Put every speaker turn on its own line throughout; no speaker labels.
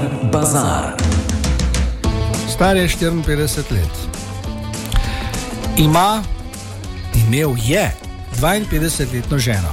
Bazar.
Star je 54 let. Imel je 52-letno ženo.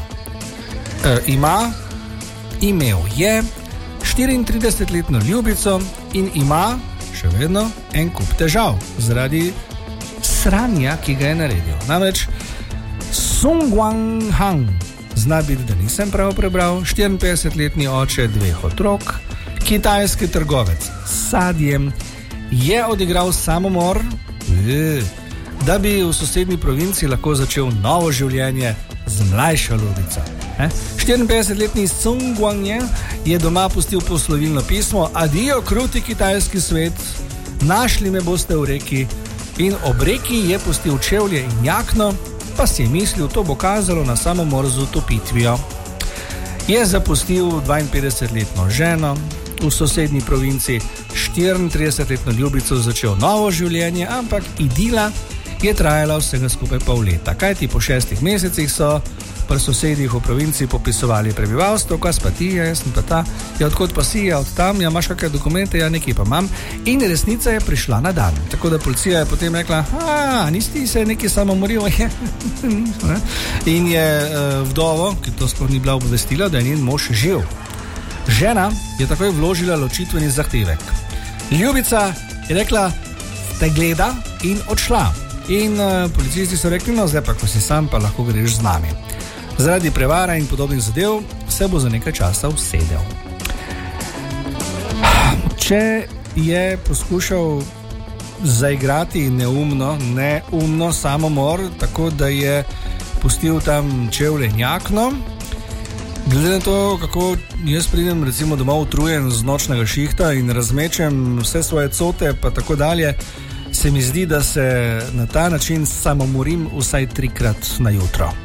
Imel je 34-letno ljubico in ima še vedno en kup težav zaradi sranja, ki ga je naredil. Namreč Sung Wang Hang, zna biti, da nisem prav prebral, 54-letni oče 2 otrok, kitajski trgovec s sadjem, je odigral samomor, da bi v sosednji provinci lahko začel novo življenje z mlajšo ljubico. 54-letni Sung Wang je doma pustil poslovilno pismo: adijo, kruti kitajski svet, našli me boste v reki, in ob reki je pustil čevlje in jakno, pa si je mislil, to bo kazalo na samomor z utopitvijo. Je zapustil 52-letno ženo, v sosednji provinci 34-letno ljubico začel novo življenje, ampak idila je trajala vsega skupaj pol leta. Kajti po 6 mesecih so pri sosedih v provinci popisovali prebivalstvo, kas pa ti, jaz sem pa ta, odkot pa si, od tam, imaš kakšne dokumente, nekaj pa imam. In resnica je prišla na dan. Tako da policija je potem rekla, nisi se nekaj samomoril, in je vdovo, ki to sploh ni bila obvestila, da je njen mož živ. Žena je takoj vložila ločitveni zahtevek. Ljubica je rekla, te gleda, in odšla. In policisti so rekli, no zdaj pa, ko si sam, pa lahko greš z nami. Zaradi prevara in podobnih zadev se bo za nekaj časa usedel. Če je poskušal zaigrati neumno samomor, tako da je pustil tam čevlje in jakno, glede na to, kako jaz pridem recimo domov utrujen z nočnega šihta in razmečem vse svoje cote pa tako dalje, se mi zdi, da se na ta način samomorim vsaj 3-krat na jutro.